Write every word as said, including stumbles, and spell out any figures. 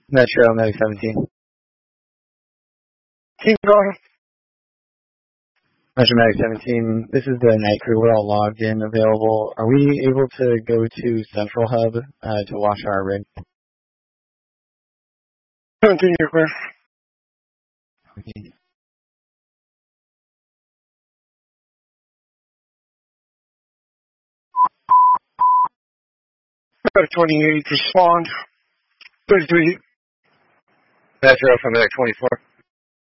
Metro Medic seventeen. Keep going. Metro Medic seventeen, this is the night crew. We're all logged in, available. Are we able to go to Central Hub uh, to wash our rig? Continue, clear. Okay. Medic twenty-eight, respond. thirty-three. Metro from Medic twenty-four.